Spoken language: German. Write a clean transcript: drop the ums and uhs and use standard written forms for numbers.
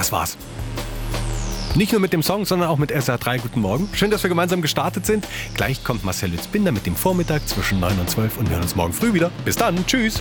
Das war's. Nicht nur mit dem Song, sondern auch mit SR3 Guten Morgen. Schön, dass wir gemeinsam gestartet sind. Gleich kommt Marcel Lützbinder mit dem Vormittag zwischen 9 und 12 und wir hören uns morgen früh wieder. Bis dann. Tschüss.